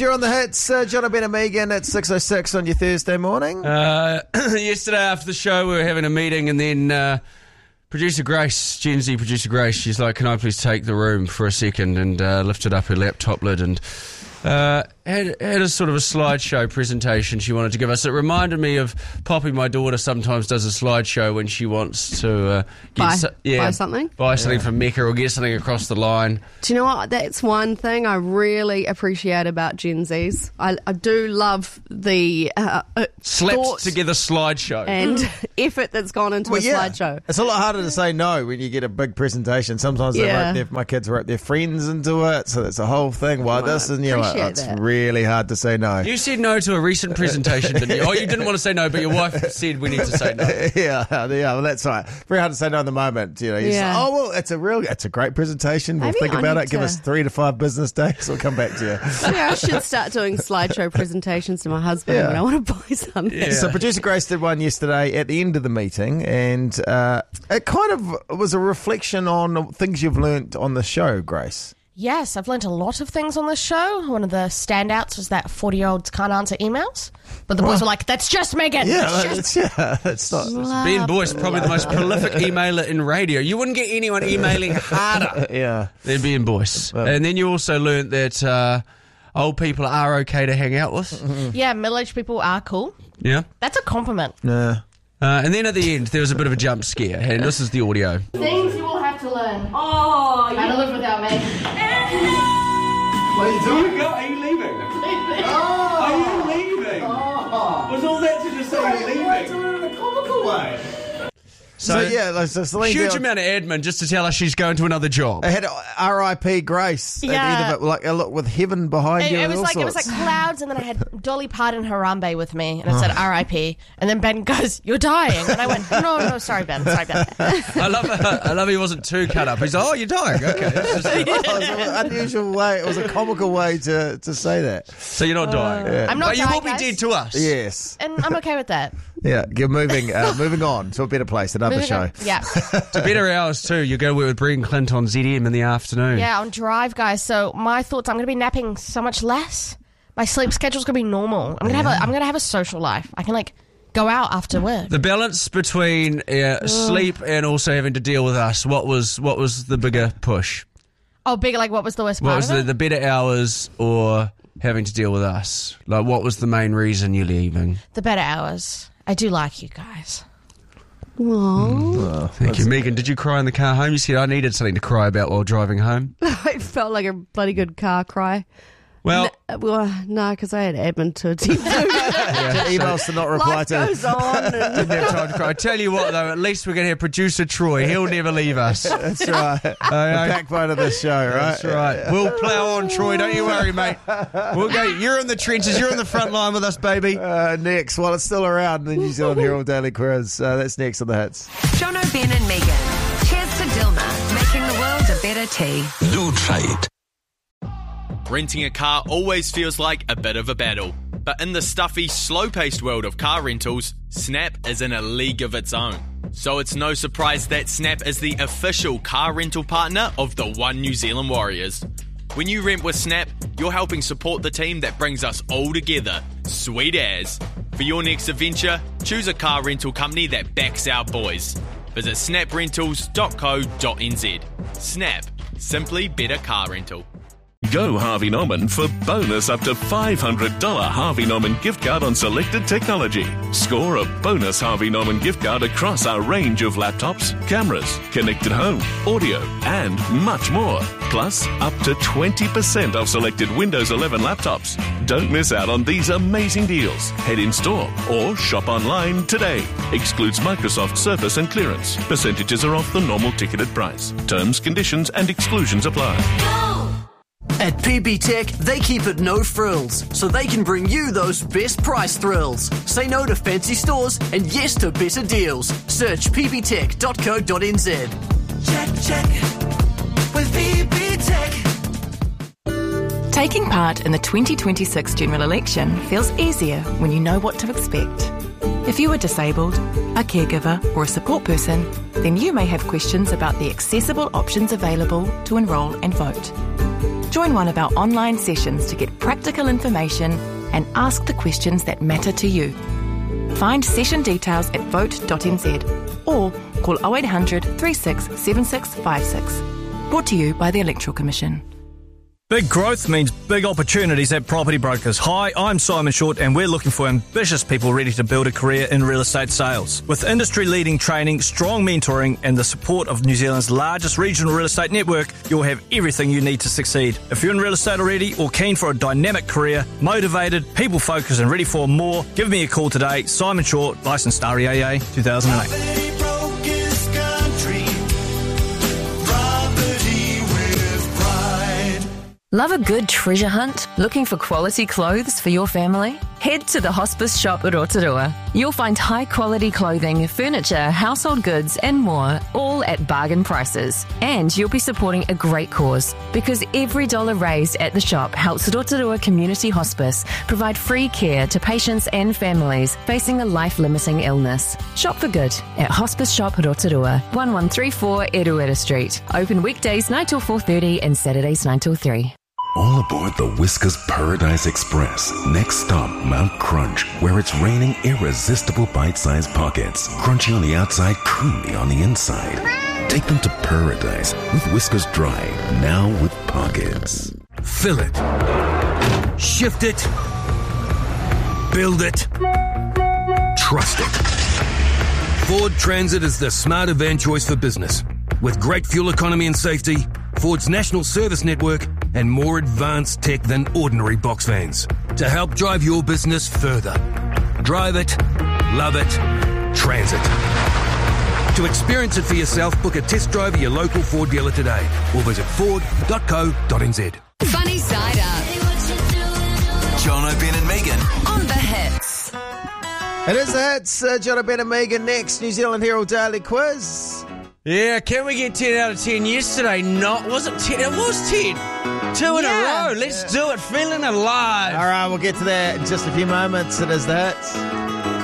You're on the hits, John Ben and Megan at 6:06 on your Thursday morning. Yesterday after the show, we were having a meeting, and then producer Grace, Gen Z producer Grace, she's like, "Can I please take the room for a second?" And lifted up her laptop lid and had a sort of a slideshow presentation she wanted to give us. It reminded me of Poppy, my daughter, sometimes does a slideshow when she wants to buy something? Buy something from Mecca or get something across the line. Do you know what? That's one thing I really appreciate about Gen Zs. I do love the slapped together slideshow and effort that's gone into a slideshow. It's a lot harder to say no when you get a big presentation. Sometimes my kids wrote their friends into it, so it's a whole thing. Why this and it's really hard to say no. You said no to a recent presentation, didn't you? Oh, you didn't want to say no, but your wife said we need to say no. Yeah, well, that's right. Very hard to say no in the moment. You know, you say, oh well, it's a great presentation. We'll think about it. Give us 3 to 5 business days. We'll come back to you. Yeah, I should start doing slideshow presentations to my husband when I want to buy something. Yeah. So producer Grace did one yesterday at the end of the meeting, and it kind of was a reflection on things you've learnt on the show, Grace. Yes, I've learnt a lot of things on this show. One of the standouts was that 40-year-olds can't answer emails. But the boys were like, that's just Megan. That's not. Ben Boyce, probably the most prolific emailer in radio. You wouldn't get anyone emailing harder than Ben Boyce. And then you also learnt that old people are okay to hang out with. Mm-hmm. Yeah, middle-aged people are cool. Yeah. That's a compliment. Yeah. And then at the end, there was a bit of a jump scare. And this is the audio. Things you will have to learn. How to live without me. What are you doing? Are you leaving? Are you leaving? Was all that to just say you're leaving? Why do it in a comical way? So huge amount of admin just to tell us she's going to another job. I had R.I.P. Grace at the end of it, like a look with heaven behind you. It was like clouds, and then I had Dolly Parton Harambe with me, and it said R.I.P. And then Ben goes, "You're dying," and I went, "No, sorry, Ben, sorry, Ben." I love he wasn't too cut up. He's like, "Oh, you're dying, okay." It was an unusual way. It was a comical way to say that. So you're not dying. I'm not. But dying, you will be guys. dead to us. Yes, and I'm okay with that. Yeah, moving on to a better place, another show. Yeah. To better hours too. You're going to work with Breen Clint on ZM in the afternoon. Yeah, on Drive, guys. So my thoughts, I'm going to be napping so much less. My sleep schedule's going to be normal. I'm going to have a social life. I can go out after work. The balance between sleep and also having to deal with us. What was the bigger push? Oh, bigger, what was the worst part of it? What was the better hours or having to deal with us? What was the main reason you're leaving? The better hours. I do like you guys. Thank you. Megan, did you cry in the car home? You said I needed something to cry about while driving home. I felt like a bloody good car cry. Well, no, because I had admin to attend to. Emails to not reply Life to. goes on. Didn't have time to cry. I tell you what, though, at least we're going to have producer Troy. He'll never leave us. That's right. The backbone of this show, right? That's right. We'll plough on, Troy. Don't you worry, mate. We'll go. You're in the trenches. You're in the front line with us, baby. Next, while it's still around, the New Zealand Herald Daily Quiz. That's next on the hits. John Ben and Megan. Cheers to Dilma, making the world a better tea. Lube-Trade. Renting a car always feels like a bit of a battle. But in the stuffy, slow-paced world of car rentals, Snap is in a league of its own. So it's no surprise that Snap is the official car rental partner of the One New Zealand Warriors. When you rent with Snap, you're helping support the team that brings us all together. Sweet as. For your next adventure, choose a car rental company that backs our boys. Visit snaprentals.co.nz. Snap. Simply better car rental. Go Harvey Norman for bonus up to $500 Harvey Norman gift card on selected technology. Score a bonus Harvey Norman gift card across our range of laptops, cameras, connected home, audio, and much more. Plus, up to 20% off selected Windows 11 laptops. Don't miss out on these amazing deals. Head in store or shop online today. Excludes Microsoft Surface and clearance. Percentages are off the normal ticketed price. Terms, conditions, and exclusions apply. At PB Tech, they keep it no frills, so they can bring you those best price thrills. Say no to fancy stores and yes to better deals. Search pbtech.co.nz. Check with PB Tech. Taking part in the 2026 general election feels easier when you know what to expect. If you are disabled, a caregiver, or a support person, then you may have questions about the accessible options available to enrol and vote. Join one of our online sessions to get practical information and ask the questions that matter to you. Find session details at vote.nz or call 0800 36 7656. Brought to you by the Electoral Commission. Big growth means big opportunities at Property Brokers. Hi, I'm Simon Short and we're looking for ambitious people ready to build a career in real estate sales. With industry-leading training, strong mentoring and the support of New Zealand's largest regional real estate network, you'll have everything you need to succeed. If you're in real estate already or keen for a dynamic career, motivated, people-focused and ready for more, give me a call today. Simon Short, licensed REAA 2008. Love a good treasure hunt? Looking for quality clothes for your family? Head to the Hospice Shop at Rotorua. You'll find high-quality clothing, furniture, household goods and more, all at bargain prices. And you'll be supporting a great cause, because every dollar raised at the shop helps Rotorua Community Hospice provide free care to patients and families facing a life-limiting illness. Shop for good at Hospice Shop Rotorua, 1134 Eruera Street. Open weekdays 9 till 4:30 and Saturdays 9 till 3. All aboard the Whiskas Paradise Express. Next stop, Mount Crunch, where it's raining irresistible bite-sized pockets. Crunchy on the outside, creamy on the inside. Take them to paradise with Whiskas Dry, now with pockets. Fill it. Shift it. Build it. Trust it. Ford Transit is the smarter van choice for business. With great fuel economy and safety, Ford's national service network, and more advanced tech than ordinary box vans to help drive your business further. Drive it, love it, Transit. To experience it for yourself, book a test drive at your local Ford dealer today or visit ford.co.nz. Funny Side Up. Jono, Ben and Megan. On the hits. It is the hits. Jono, Ben and Megan next. New Zealand Herald Daily Quiz. Yeah, can we get 10 out of 10 yesterday? Was it 10? It was 10. 2 in a row. Let's do it. Feeling alive. All right, we'll get to that in just a few moments. It is the hits.